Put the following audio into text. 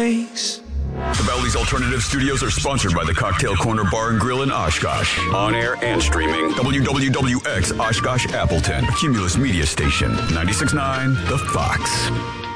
face. The Bally's Alternative Studios are sponsored by the Cocktail Corner Bar and Grill in Oshkosh. On air and streaming. WWWX Oshkosh Appleton. A Cumulus Media Station. 96.9 The Fox.